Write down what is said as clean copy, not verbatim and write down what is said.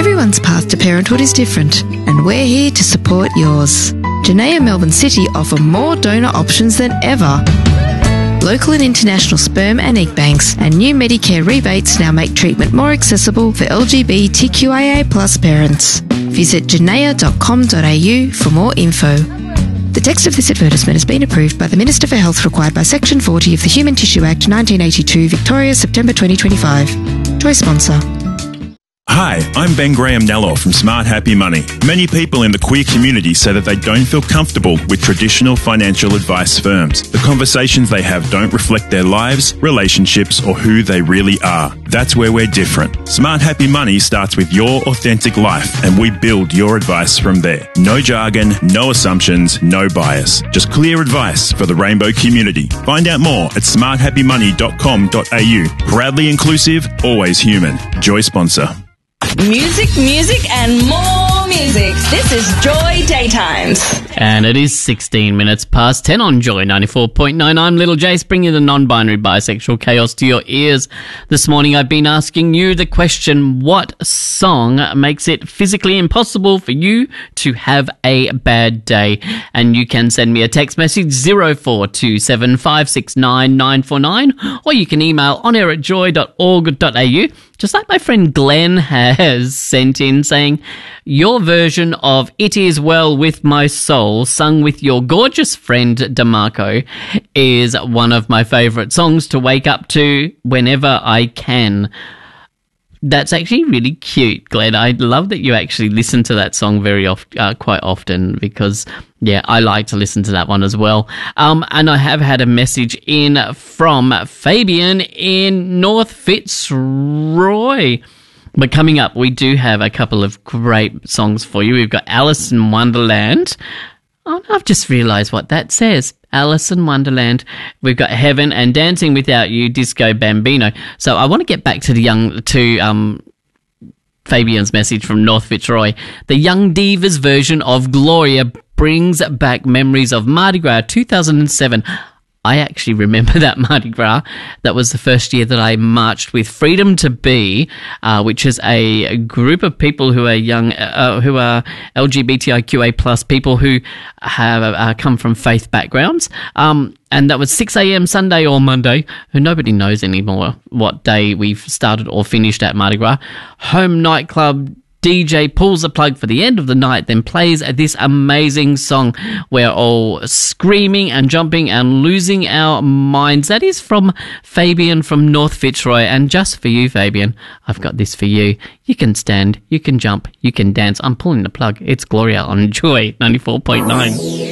Everyone's path to parenthood is different, and we're here to support yours. Janaea Melbourne City offer more donor options than ever. Local and international sperm and egg banks and new Medicare rebates now make treatment more accessible for LGBTQIA+ parents. Visit janaea.com.au for more info. The text of this advertisement has been approved by the Minister for Health required by Section 40 of the Human Tissue Act 1982, Victoria, September 2025. Joy sponsor. Hi, I'm Ben Graham Nello from Smart Happy Money. Many people in the queer community say that they don't feel comfortable with traditional financial advice firms. The conversations they have don't reflect their lives, relationships, or who they really are. That's where we're different. Smart Happy Money starts with your authentic life, and we build your advice from there. No jargon, no assumptions, no bias. Just clear advice for the rainbow community. Find out more at smarthappymoney.com.au. Proudly inclusive, always human. Joy sponsor. Music, and more music. This is Joy Daytimes. And it is 16 minutes past 10 on Joy 94.9. I'm Little Jace, bringing the non-binary bisexual chaos to your ears. This morning I've been asking you the question, what song makes it physically impossible for you to have a bad day? And you can send me a text message 0427569949, or you can email onair@joy.org.au. Just like my friend Glenn has sent in saying, your version of It Is Well With My Soul, sung with your gorgeous friend DeMarco, is one of my favourite songs to wake up to whenever I can. That's actually really cute, Glenn. I love that you actually listen to that song quite often, because, yeah, I like to listen to that one as well. And I have had a message in from Fabian in North Fitzroy. But coming up, we do have a couple of great songs for you. We've got Alice in Wonderland. Oh, no, I've just realised what that says. Alice in Wonderland. We've got Heaven and Dancing Without You, Disco Bambino. So I want to get back to Fabian's message from North Fitzroy. The Young Divas version of Gloria brings back memories of Mardi Gras 2007. I actually remember that Mardi Gras. That was the first year that I marched with Freedom to Be, which is a group of people who are young, who are LGBTIQA plus people who have come from faith backgrounds. And that was 6 a.m. Sunday or Monday. Nobody knows anymore what day we've started or finished at Mardi Gras. Home nightclub DJ pulls the plug for the end of the night, then plays this amazing song. We're all screaming and jumping and losing our minds. That is from Fabian from North Fitzroy. And just for you, Fabian, I've got this for you. You can stand, you can jump, you can dance. I'm pulling the plug. It's Gloria on Joy 94.9.